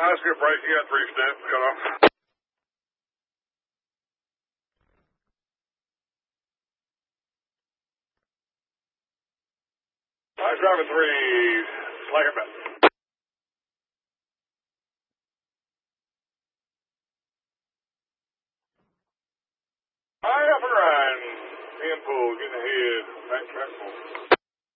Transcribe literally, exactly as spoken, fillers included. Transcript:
Oscar break, you got three step, cut off. I driver three, slack it back. High up and right, in pool, getting ahead, back track full.